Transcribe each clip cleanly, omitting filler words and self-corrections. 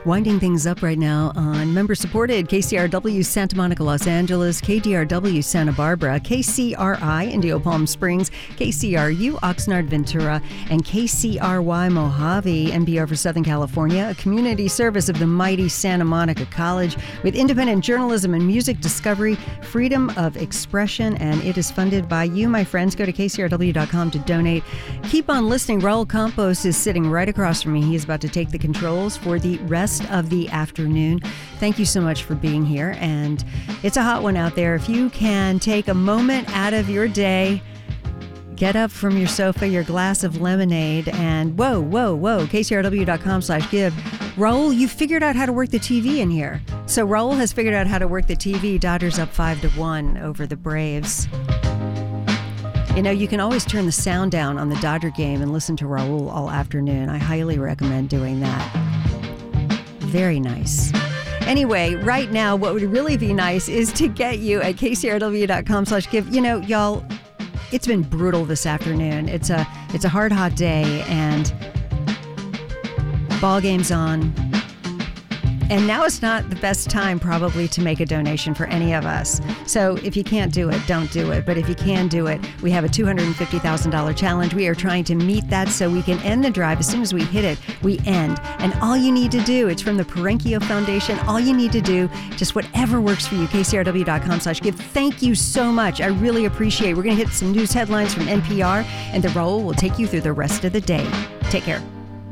Winding things up right now on member-supported KCRW Santa Monica, Los Angeles, KDRW Santa Barbara, KCRI Indio Palm Springs, KCRU Oxnard Ventura, and KCRY Mojave, NPR for Southern California, a community service of the mighty Santa Monica College with independent journalism and music discovery, freedom of expression, and it is funded by you, my friends. Go to KCRW.com to donate. Keep on listening. Raul Campos is sitting right across from me. He is about to take the controls for the rest of the afternoon. Thank you so much for being here, and it's a hot one out there. If you can take a moment out of your day, get up from your sofa, your glass of lemonade, and whoa, KCRW.com/give. Raul, you figured out how to work the TV in here. So Raul has figured out how to work the TV. Dodgers up 5-1 over the Braves. You know, you can always turn the sound down on the Dodger game and listen to Raul all afternoon. I highly recommend doing that. Very nice. Anyway, right now, what would really be nice is to get you at KCRW.com/give. You know, y'all, it's been brutal this afternoon. It's a hard, hot day, and ball game's on. And now is not the best time probably to make a donation for any of us. So if you can't do it, don't do it. But if you can do it, we have a $250,000 challenge. We are trying to meet that so we can end the drive. As soon as we hit it, we end. And all you need to do, it's from the Perenchio Foundation. All you need to do, just whatever works for you, KCRW.com/give. Thank you so much. I really appreciate it. We're going to hit some news headlines from NPR, and the Raul will take you through the rest of the day. Take care.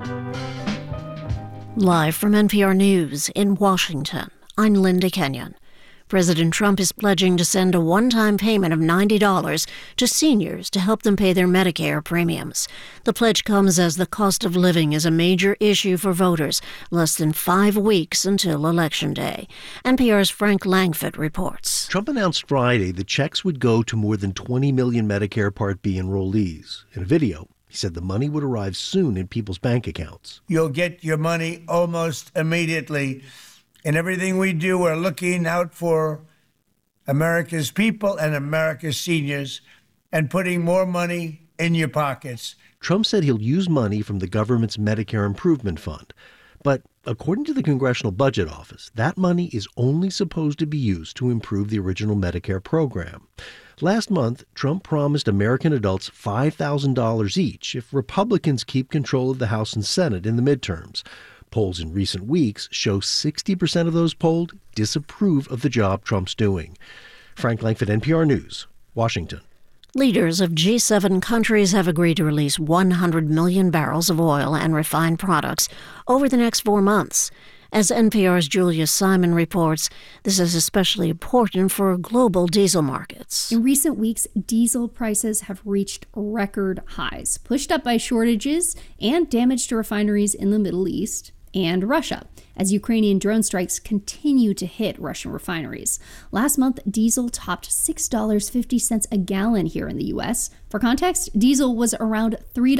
Live from NPR News in Washington, I'm Linda Kenyon. President Trump is pledging to send a one-time payment of $90 to seniors to help them pay their Medicare premiums. The pledge comes as the cost of living is a major issue for voters, less than 5 weeks until Election Day. NPR's Frank Langfitt reports. Trump announced Friday the checks would go to more than 20 million Medicare Part B enrollees. In a video, he said the money would arrive soon in people's bank accounts. You'll get your money almost immediately. In everything we do, we're looking out for America's people and America's seniors and putting more money in your pockets. Trump said he'll use money from the government's Medicare Improvement Fund. But according to the Congressional Budget Office, that money is only supposed to be used to improve the original Medicare program. Last month, Trump promised American adults $5,000 each if Republicans keep control of the House and Senate in the midterms. Polls in recent weeks show 60% of those polled disapprove of the job Trump's doing. Frank Langfitt, NPR News, Washington. Leaders of G7 countries have agreed to release 100 million barrels of oil and refined products over the next 4 months. As NPR's Julia Simon reports, this is especially important for global diesel markets. In recent weeks, diesel prices have reached record highs, pushed up by shortages and damage to refineries in the Middle East and Russia, as Ukrainian drone strikes continue to hit Russian refineries. Last month, diesel topped $6.50 a gallon here in the U.S. For context, diesel was around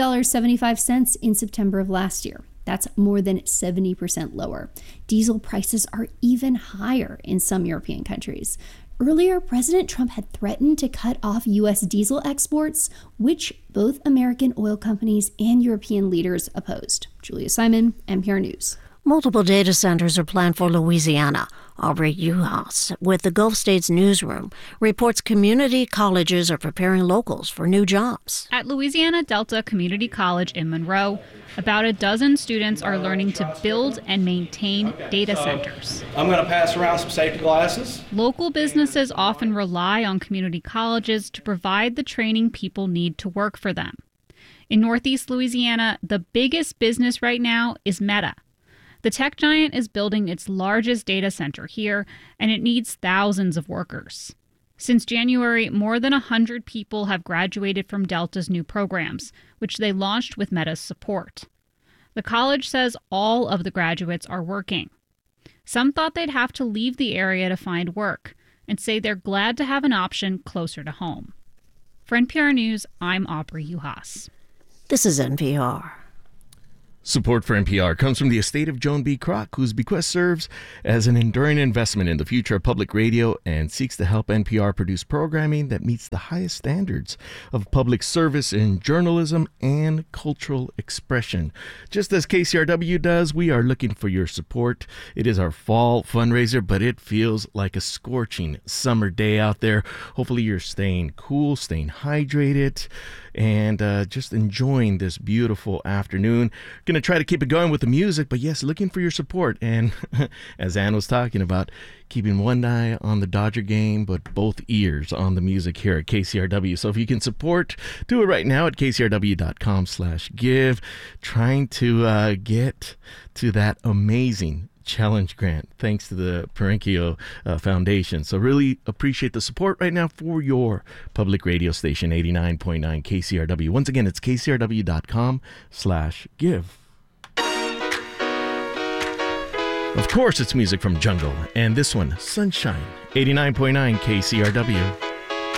$3.75 in September of last year. That's more than 70% lower. Diesel prices are even higher in some European countries. Earlier, President Trump had threatened to cut off U.S. diesel exports, which both American oil companies and European leaders opposed. Julia Simon, NPR News. Multiple data centers are planned for Louisiana. Aubrey Uhas, with the Gulf States Newsroom, reports community colleges are preparing locals for new jobs. At Louisiana Delta Community College in Monroe, about a dozen students are learning to build and maintain data centers. I'm going to pass around some safety glasses. Local businesses often rely on community colleges to provide the training people need to work for them. In Northeast Louisiana, the biggest business right now is Meta. The tech giant is building its largest data center here, and it needs thousands of workers. Since January, more than 100 people have graduated from Delta's new programs, which they launched with Meta's support. The college says all of the graduates are working. Some thought they'd have to leave the area to find work, and say they're glad to have an option closer to home. For NPR News, I'm Aubrey Uhas. This is NPR. Support for NPR comes from the estate of Joan B. Kroc, whose bequest serves as an enduring investment in the future of public radio and seeks to help NPR produce programming that meets the highest standards of public service in journalism and cultural expression. Just as KCRW does, we are looking for your support. It is our fall fundraiser, but it feels like a scorching summer day out there. Hopefully you're staying cool, staying hydrated, and just enjoying this beautiful afternoon. Going to try to keep it going with the music, but yes, looking for your support. And as Ann was talking about, keeping one eye on the Dodger game, but both ears on the music here at KCRW. So if you can support, do it right now at kcrw.com/give. Trying to get to that amazing challenge grant thanks to the Perenchio Foundation. So really appreciate the support right now for your public radio station, 89.9 KCRW. Once again, it's kcrw.com/give. Of course, it's music from Jungle, and this one, Sunshine, 89.9 KCRW.